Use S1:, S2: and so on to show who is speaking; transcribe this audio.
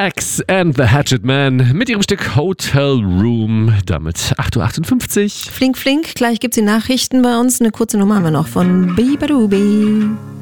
S1: Axe and the Hatchet Man mit ihrem Stück Hotel Room. Damit 8.58 Uhr.
S2: Flink, flink. Gleich gibt's die Nachrichten bei uns. Eine kurze Nummer haben wir noch von Bibadubi.